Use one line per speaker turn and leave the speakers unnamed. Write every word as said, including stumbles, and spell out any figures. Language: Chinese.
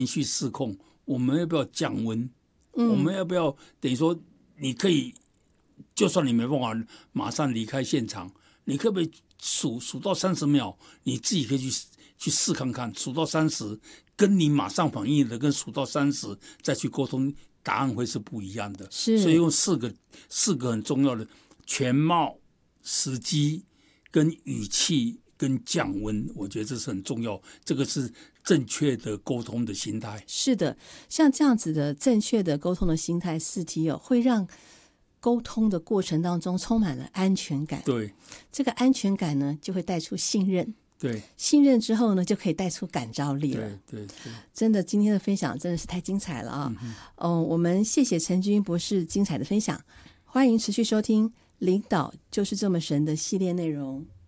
情绪失控，我们要不要降温？
嗯、
我们要不要等于说，你可以，就算你没办法马上离开现场，你可不可以数数到三十秒？你自己可以去去试看看，数到三十，跟你马上反应的跟数到三十再去沟通，答案会是不一样的。
是，
所以用四个四个很重要的全貌、时机、跟语气、跟降温，我觉得这是很重要。这个是正确的沟通的心态。
是的，像这样子的正确的沟通的心态，四 T 哦，会让沟通的过程当中充满了安全感。
对，
这个安全感呢，就会带出信任。
对，
信任之后呢，就可以带出感召力了。
对对对，
真的，今天的分享真的是太精彩了啊！嗯、哦，我们谢谢陈君博士精彩的分享，欢迎持续收听《领导就是这么神》的系列内容。